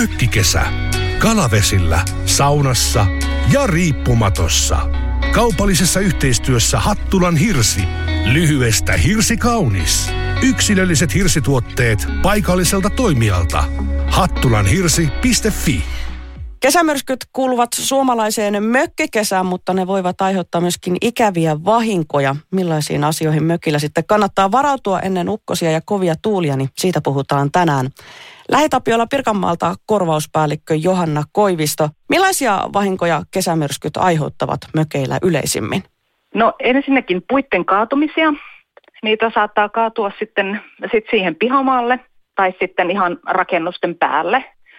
Mökkikesä. Kalavesillä, saunassa ja riippumatossa. Kaupallisessa yhteistyössä Hattulan Hirsi. Lyhyestä hirsi kaunis. Yksilölliset hirsituotteet paikalliselta toimijalta. hattulanhirsi.fi. Kesämyrskyt kuuluvat suomalaiseen mökkikesään, mutta ne voivat aiheuttaa myöskin ikäviä vahinkoja. Millaisiin asioihin mökillä sitten kannattaa varautua ennen ukkosia ja kovia tuulia, niin siitä puhutaan tänään. Lähi-Tapiola Pirkanmaalta korvauspäällikkö Johanna Koivisto. Millaisia vahinkoja kesämyrskyt aiheuttavat mökeillä yleisimmin? No ensinnäkin puitten kaatumisia. Niitä saattaa kaatua sitten siihen pihamaalle tai sitten ihan rakennusten päälle.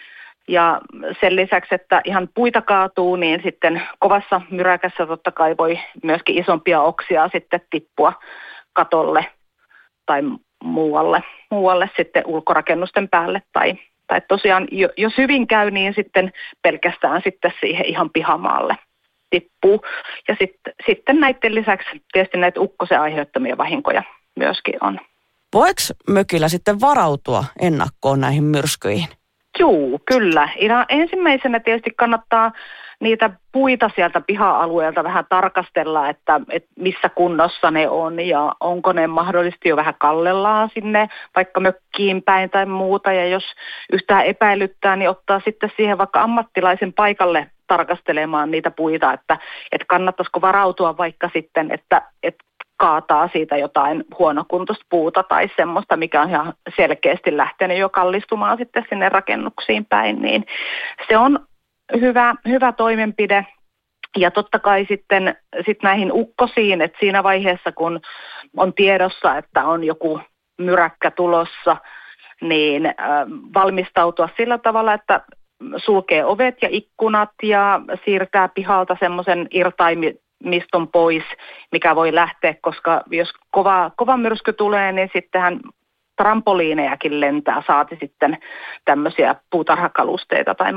Ja sen lisäksi, että ihan puita kaatuu, niin sitten kovassa myräkässä totta kai voi myöskin isompia oksia sitten tippua katolle tai muualle sitten ulkorakennusten päälle. Tai tosiaan, jos hyvin käy, niin sitten pelkästään sitten siihen ihan pihamaalle tippuu. Ja sitten näiden lisäksi tietysti näitä ukkosen aiheuttamia vahinkoja myöskin on. Voiko mökillä sitten varautua ennakkoon näihin myrskyihin? Joo, kyllä. Ihan ensimmäisenä tietysti kannattaa niitä puita sieltä piha-alueelta vähän tarkastella, että missä kunnossa ne on ja onko ne mahdollisesti jo vähän kallellaan sinne vaikka mökkiin päin tai muuta. Ja jos yhtään epäilyttää, niin ottaa sitten siihen vaikka ammattilaisen paikalle tarkastelemaan niitä puita, että kannattaisiko varautua vaikka sitten, että kaataa siitä jotain huonokuntoista puuta tai semmoista, mikä on ihan selkeästi lähtenyt jo kallistumaan sitten sinne rakennuksiin päin, niin se on hyvä toimenpide. Ja totta kai sitten näihin ukkosiin, että siinä vaiheessa, kun on tiedossa, että on joku myräkkä tulossa, niin valmistautua sillä tavalla, että sulkee ovet ja ikkunat ja siirtää pihalta semmoisen irtaimiston pois, mikä voi lähteä, koska jos kova myrsky tulee, niin sittenhän trampoliinejakin lentää, saati sitten tämmöisiä puutarhakalusteita tai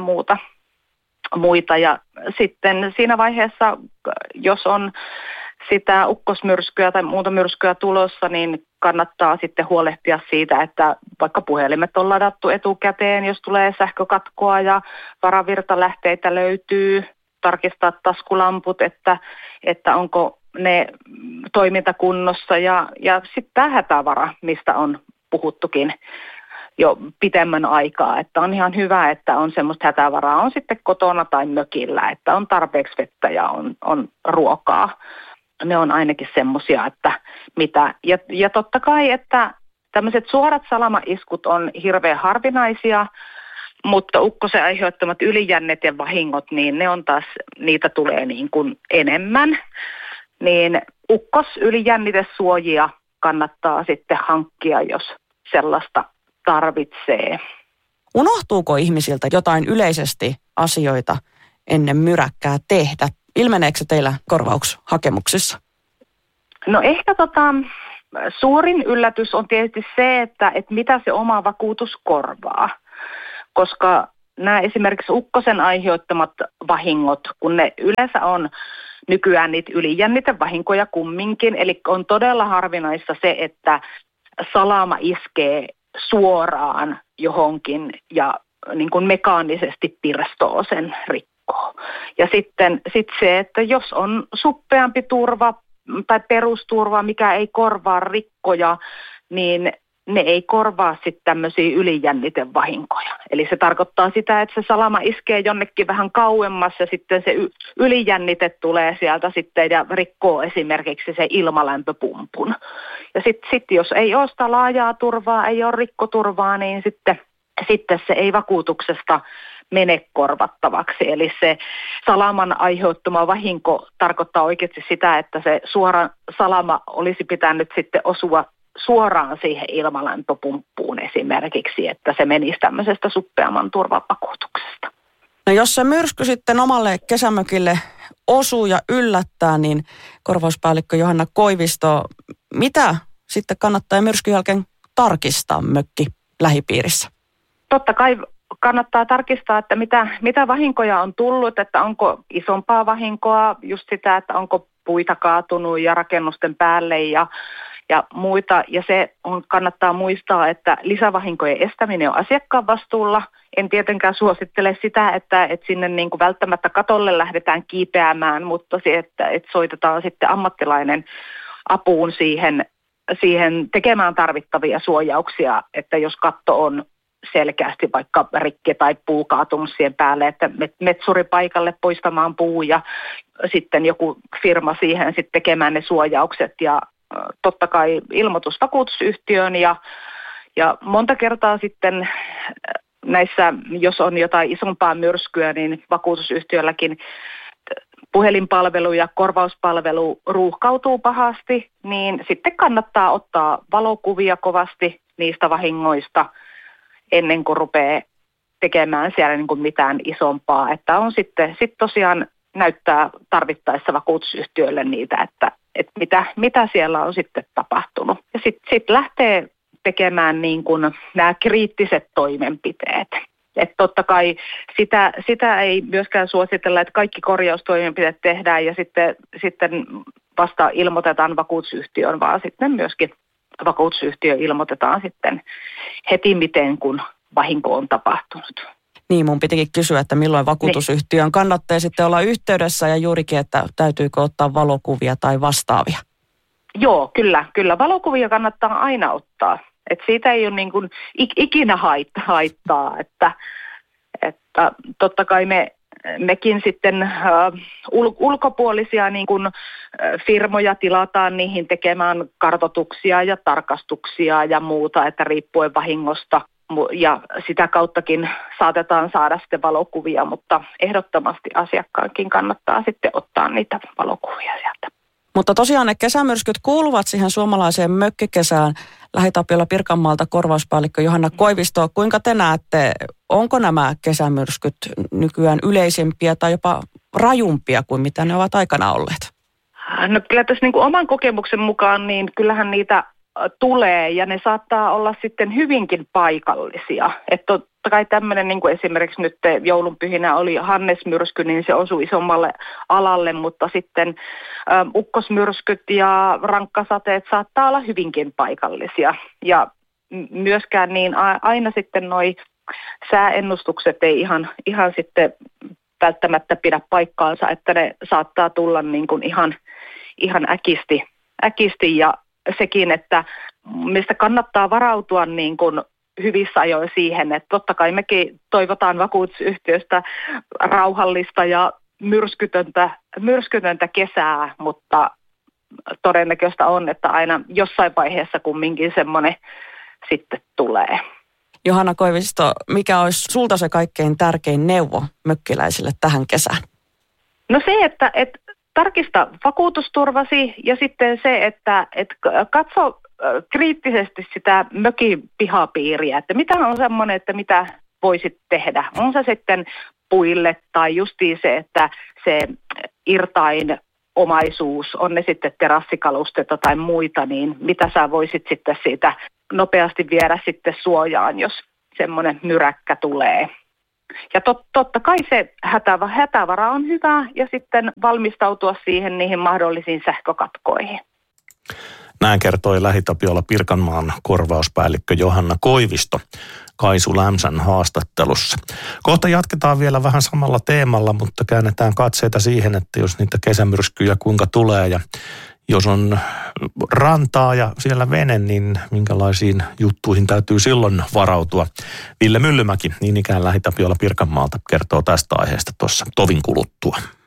muita. Ja sitten siinä vaiheessa, jos on sitä ukkosmyrskyä tai muuta myrskyä tulossa, niin kannattaa sitten huolehtia siitä, että vaikka puhelimet on ladattu etukäteen, jos tulee sähkökatkoa ja varavirtalähteitä löytyy, tarkistaa taskulamput, että onko ne toimintakunnossa ja sitten tämä hätävara, mistä on puhuttukin jo pitemmän aikaa, että on ihan hyvä, että on semmoista hätävaraa, on sitten kotona tai mökillä, että on tarpeeksi vettä ja on ruokaa. Ne on ainakin semmoisia, että mitä, ja totta kai, että tämmöiset suorat salamaiskut on hirveän harvinaisia, mutta ukkosen aiheuttamat ylijännet ja vahingot, niin ne on taas, niitä tulee niin kuin enemmän. Niin ylijännitesuojia kannattaa sitten hankkia, jos sellaista tarvitsee. Unohtuuko ihmisiltä jotain yleisesti asioita ennen myräkkää tehdä? Ilmeneekö se teillä korvaushakemuksissa? No ehkä suurin yllätys on tietysti se, että mitä se oma vakuutus korvaa. Koska nämä esimerkiksi ukkosen aiheuttamat vahingot, kun ne yleensä on nykyään niitä ylijännitevahinkoja kumminkin, eli on todella harvinaista se, että salama iskee suoraan johonkin ja niin kuin mekaanisesti pirstoo sen rikkoo. Ja sitten se, että jos on suppeampi turva tai perusturva, mikä ei korvaa rikkoja, niin ne ei korvaa sitten tämmöisiä ylijännitevahinkoja. Eli se tarkoittaa sitä, että se salama iskee jonnekin vähän kauemmas ja sitten se ylijännite tulee sieltä sitten ja rikkoo esimerkiksi se ilmalämpöpumpun. Ja sitten jos ei ole sitä laajaa turvaa, ei ole rikkoturvaa, niin sitten se ei vakuutuksesta mene korvattavaksi. Eli se salaman aiheuttama vahinko tarkoittaa oikeasti sitä, että se suora salama olisi pitänyt sitten osua suoraan siihen ilmalämpöpumppuun esimerkiksi, että se menisi tämmöisestä suppeamman turvavakuutuksesta. No jos se myrsky sitten omalle kesämökille osuu ja yllättää, niin korvauspäällikkö Johanna Koivisto, mitä sitten kannattaa myrskyn jälkeen tarkistaa mökki lähipiirissä? Totta kai kannattaa tarkistaa, että mitä vahinkoja on tullut, että onko isompaa vahinkoa, just sitä, että onko puita kaatunut ja rakennusten päälle ja ja muita. Ja kannattaa muistaa, että lisävahinkojen estäminen on asiakkaan vastuulla. En tietenkään suosittele sitä, että sinne niin kuin välttämättä katolle lähdetään kiipeämään, mutta se, että soitetaan sitten ammattilainen apuun siihen tekemään tarvittavia suojauksia, että jos katto on selkeästi vaikka rikki tai puu kaatunut siihen päälle, että metsuri paikalle poistamaan puu ja sitten joku firma siihen sitten tekemään ne suojaukset ja totta kai ilmoitus vakuutusyhtiöön ja monta kertaa sitten näissä, jos on jotain isompaa myrskyä, niin vakuutusyhtiölläkin puhelinpalvelu ja korvauspalvelu ruuhkautuu pahasti, niin sitten kannattaa ottaa valokuvia kovasti niistä vahingoista ennen kuin rupeaa tekemään siellä niin kuin mitään isompaa. Että on sitten tosiaan näyttää tarvittaessa vakuutusyhtiölle niitä, että mitä siellä on sitten tapahtunut. Ja sitten lähtee tekemään niin kuin nämä kriittiset toimenpiteet. Että totta kai sitä ei myöskään suositella, että kaikki korjaustoimenpiteet tehdään ja sitten vasta ilmoitetaan vakuutusyhtiöön, vaan sitten myöskin vakuutusyhtiö ilmoitetaan sitten heti miten kun vahinko on tapahtunut. Niin, mun pitikin kysyä, että milloin vakuutusyhtiön kannattaa sitten olla yhteydessä ja juurikin, että täytyykö ottaa valokuvia tai vastaavia. Joo, kyllä. Valokuvia kannattaa aina ottaa. Et siitä ei ole niin kuin ikinä haittaa, että totta kai mekin sitten ulkopuolisia niin kuin firmoja tilataan niihin tekemään kartoituksia ja tarkastuksia ja muuta, että riippuen vahingosta ja sitä kauttakin saatetaan saada sitten valokuvia, mutta ehdottomasti asiakkaankin kannattaa sitten ottaa niitä valokuvia sieltä. Mutta tosiaan ne kesämyrskyt kuuluvat siihen suomalaiseen mökkikesään. Lähi-Tapiola Pirkanmaalta korvauspäällikkö Johanna Koivisto. Kuinka te näette, onko nämä kesämyrskyt nykyään yleisempiä tai jopa rajumpia kuin mitä ne ovat aikana olleet? No kyllä tässä niin kuin oman kokemuksen mukaan, niin kyllähän niitä tulee ja ne saattaa olla sitten hyvinkin paikallisia. Että totta kai tämmöinen niin kuin esimerkiksi nyt joulunpyhinä oli Hannes-myrsky, niin se osui isommalle alalle, mutta sitten ukkosmyrskyt ja rankkasateet saattaa olla hyvinkin paikallisia. Ja myöskään niin aina sitten noi sääennustukset ei ihan sitten välttämättä pidä paikkaansa, että ne saattaa tulla niin kuin ihan äkisti ja sekin, että mistä kannattaa varautua niin kuin hyvissä ajoin siihen, että totta kai mekin toivotaan vakuutusyhtiöstä rauhallista ja myrskytöntä kesää, mutta todennäköistä on, että aina jossain vaiheessa kumminkin semmoinen sitten tulee. Johanna Koivisto, mikä olisi sulta se kaikkein tärkein neuvo mökkiläisille tähän kesään? No se, että tarkista vakuutusturvasi ja sitten se, että katso kriittisesti sitä mökin pihapiiriä, että mitä on semmoinen, että mitä voisit tehdä. On se sitten puille tai justiin se, että se irtain omaisuus, on ne sitten terassikalosteita tai muita, niin mitä sä voisit sitten siitä nopeasti viedä sitten suojaan, jos semmoinen myräkkä tulee. Ja totta kai se hätävara on hyvä ja sitten valmistautua niihin mahdollisiin sähkökatkoihin. Näin kertoi Lähi-Tapiola Pirkanmaan korvauspäällikkö Johanna Koivisto Kaisu Lämsän haastattelussa. Kohta jatketaan vielä vähän samalla teemalla, mutta käännetään katseita siihen, että jos niitä kesämyrskyjä kuinka tulee ja jos on rantaa ja siellä vene, niin minkälaisiin juttuihin täytyy silloin varautua. Ville Myllymäki, niin ikään Lähi-Tapiola Pirkanmaalta, kertoo tästä aiheesta tuossa tovin kuluttua.